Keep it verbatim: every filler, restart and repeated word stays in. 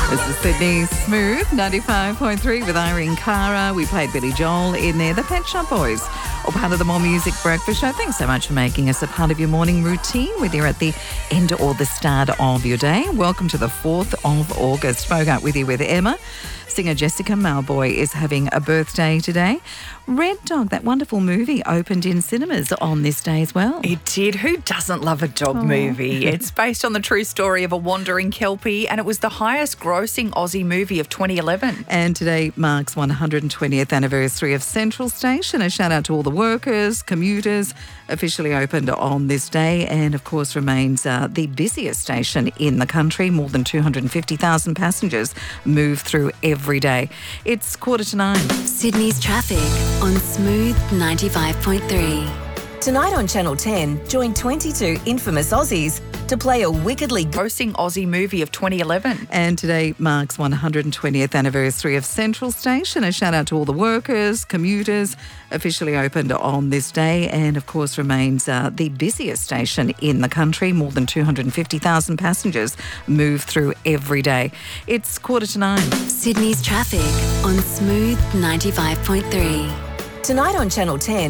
This is Sydney Smooth, ninety-five point three with Irene Cara. We played Billy Joel in there, the Pet Shop Boys, all part of the More Music Breakfast Show. Thanks so much for making us a part of your morning routine, whether you're at the end or the start of your day. Welcome to the fourth of August. Spoke up with you with Emma. Singer Jessica Mauboy is having a birthday today. Red Dog, that wonderful movie, opened in cinemas on this day as well. It did. Who doesn't love a dog Oh. movie? It's based on the true story of a wandering Kelpie, and it was the highest grossing Aussie movie of twenty eleven. And today marks one hundred twentieth anniversary of Central Station. A shout out to all the workers, commuters, officially opened on this day, and of course remains uh, the busiest station in the country. More than two hundred fifty thousand passengers move through every day. It's quarter to nine. Sydney's traffic on Smooth ninety-five point three. Tonight on Channel ten, join twenty-two infamous Aussies to play a wickedly Grossing Aussie movie of twenty eleven. And today marks one hundred twentieth anniversary of Central Station. A shout out to all the workers, commuters, officially opened on this day, and of course remains uh, the busiest station in the country. More than two hundred fifty thousand passengers move through every day. It's quarter to nine. Sydney's traffic on Smooth ninety-five point three. Tonight on Channel ten.